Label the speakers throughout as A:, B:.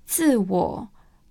A: 自我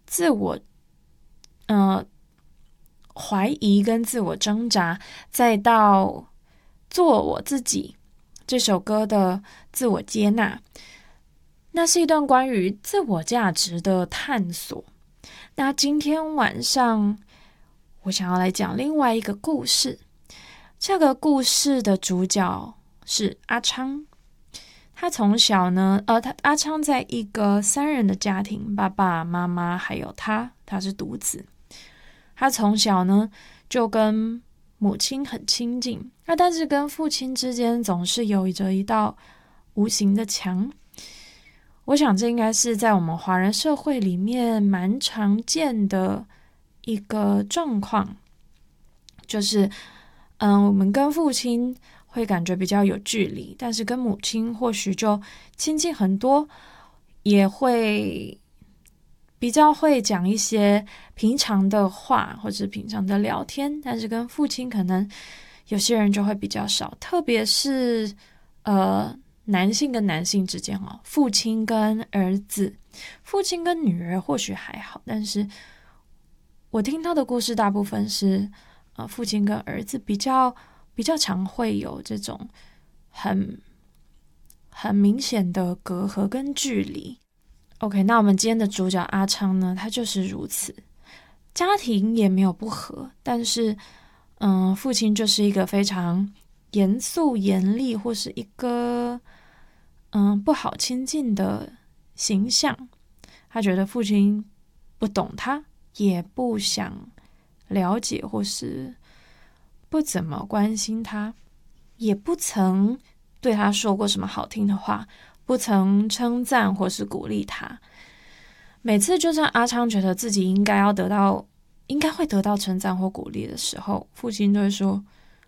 A: 怀疑跟自我挣扎，再到做我自己这首歌的自我接纳，那是一段关于自我价值的探索。那今天晚上我想要来讲另外一个故事，这个故事的主角是阿昌。他从小呢，阿昌在一个3人的家庭，爸爸妈妈还有他是独子。他从小呢就跟母亲很亲近，但是跟父亲之间总是有着一道无形的墙。我想这应该是在我们华人社会里面蛮常见的一个状况，就是我们跟父亲会感觉比较有距离，但是跟母亲或许就亲近很多，也会比较会讲一些平常的话或者平常的聊天，但是跟父亲可能有些人就会比较少，特别是男性跟男性之间父亲跟儿子，父亲跟女儿或许还好，但是我听到的故事大部分是父亲跟儿子比较常会有这种很明显的隔阂跟距离。OK， 那我们今天的主角阿昌呢，他就是如此，家庭也没有不和，但是父亲就是一个非常严肃严厉，或是一个不好亲近的形象。他觉得父亲不懂他，也不想了解，或是不怎么关心他，也不曾对他说过什么好听的话，不曾称赞或是鼓励他。每次就算阿昌觉得自己应该会得到称赞或鼓励的时候，父亲就会说，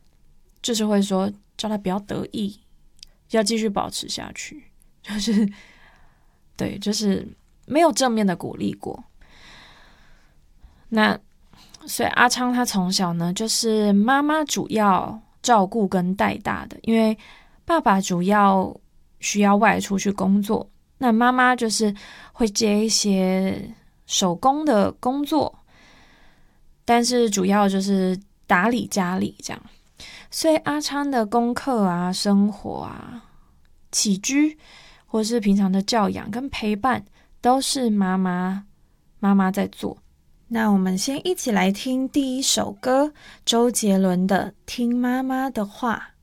A: 叫他不要得意，要继续保持下去，就是没有正面的鼓励过。那所以阿昌他从小呢，就是妈妈主要照顾跟带大的，因为爸爸主要需要外出去工作，那妈妈就是会接一些手工的工作，但是主要就是打理家里这样。所以阿昌的功课啊、生活啊、起居，或是平常的教养跟陪伴，都是妈妈在做。那我们先一起来听第一首歌，周杰伦的《听妈妈的话》。